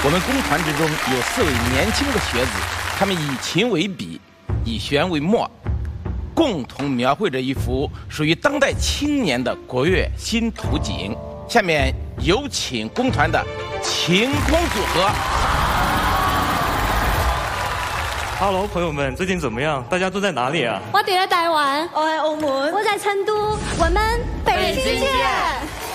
我们工团之中有4位年轻的学子，他们以琴为笔，以弦为墨，共同描绘着一幅属于当代青年的国乐新图景。下面有请工团的晴空组合。 Hello， 朋友们，最近怎么样？大家都在哪里啊？ 我哋喺台湾， 我喺澳門， 我在成都，我们北京见。